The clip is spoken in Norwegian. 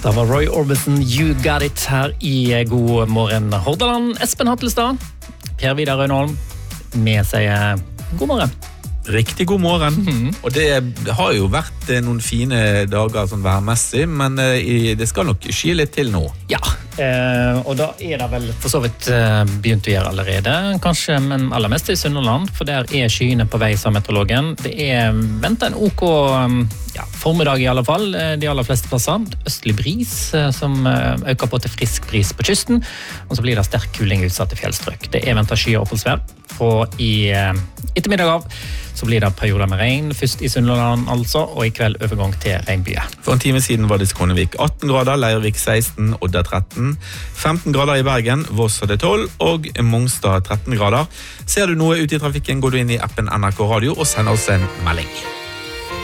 Da var Roy Orbison, You Got It, her i God morgen Hordaland. Espen Hattelstad, Per Vidar Rønholm, med seg god morgen. Riktig god morgen. Og det har jo vært noen fine dager sånn værmessig, men det skal nok sky litt til nå. Ja, og da det vel for så vidt begynt å gjøre allerede, kanskje, men aller mest i Sunnhordland, for der skyene på vei, sa meteorologen. Det ventet en ok formiddag i alle fall, de aller fleste plasser. Østlig bris som øker på til frisk bris på kysten, og så blir det sterk kuling utsatt i fjellstrøk. Det ventet sky og oppholdsvær, og i ettermiddag av så blir det perioder med regn, først i Sunnhordland altså, og i kveld overgang til regnbye. For en time siden var det Skånevik 18 grader, Leirvik 16, Odda 13, 15 grader i Bergen, Voss hadde 12, og Mongstad 13 grader. Ser du noe ute i trafikken, går du inn i appen NRK Radio og sender oss en melding.